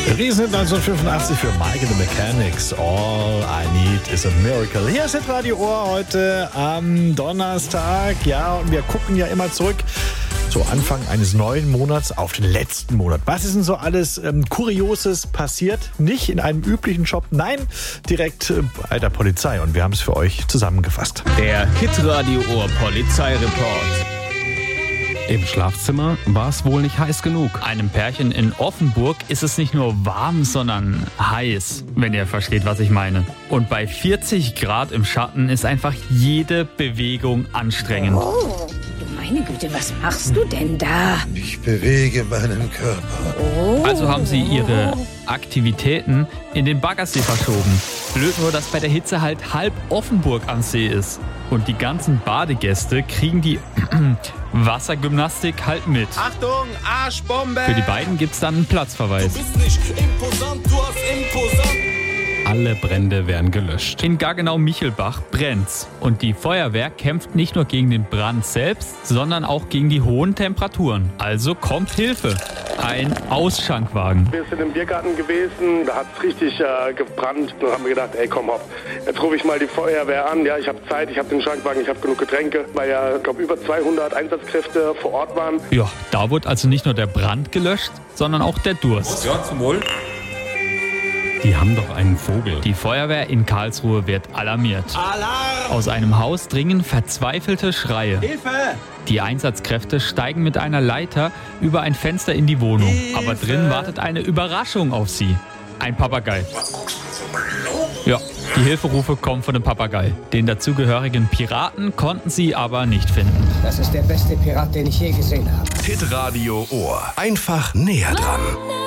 Riesen 1985 für Mike and the Mechanics. All I Need is a Miracle. Hier ist das Radio Ohr heute am Donnerstag. Ja, und wir gucken ja immer zurück zu Anfang eines neuen Monats auf den letzten Monat. Was ist denn so alles Kurioses passiert? Nicht in einem üblichen Job, nein, direkt bei der Polizei. Und wir haben es für euch zusammengefasst. Der Hitradio Ohr Polizeireport. Im Schlafzimmer war es wohl nicht heiß genug. Einem Pärchen in Offenburg ist es nicht nur warm, sondern heiß, wenn ihr versteht, was ich meine. Und bei 40 Grad im Schatten ist einfach jede Bewegung anstrengend. Oh, meine Güte, was machst du denn da? Ich bewege meinen Körper. Oh. Also haben sie ihre Aktivitäten in den Baggersee verschoben. Blöd nur, dass bei der Hitze halt halb Offenburg am See ist. Und die ganzen Badegäste kriegen die Wassergymnastik halt mit. Achtung, Arschbombe! Für die beiden gibt's dann einen Platzverweis. Du bist nicht imposant, du hast imposant. Alle Brände werden gelöscht. In Gaggenau-Michelbach brennt's. Und die Feuerwehr kämpft nicht nur gegen den Brand selbst, sondern auch gegen die hohen Temperaturen. Also kommt Hilfe. Ein Ausschankwagen. Wir sind im Biergarten gewesen, da hat es richtig gebrannt. Dann haben wir gedacht, ey komm hopp, jetzt rufe ich mal die Feuerwehr an. Ja, ich habe Zeit, ich habe den Schankwagen, ich habe genug Getränke, weil ja, ich glaube, über 200 Einsatzkräfte vor Ort waren. Ja, da wurde also nicht nur der Brand gelöscht, sondern auch der Durst. Ja, zum Wohl. Die haben doch einen Vogel. Die Feuerwehr in Karlsruhe wird alarmiert. Alarm! Aus einem Haus dringen verzweifelte Schreie. Hilfe! Die Einsatzkräfte steigen mit einer Leiter über ein Fenster in die Wohnung. Hilfe! Aber drin wartet eine Überraschung auf sie. Ein Papagei. Ja, die Hilferufe kommen von dem Papagei. Den dazugehörigen Piraten konnten sie aber nicht finden. Das ist der beste Pirat, den ich je gesehen habe. Hitradio Ohr. Einfach näher dran.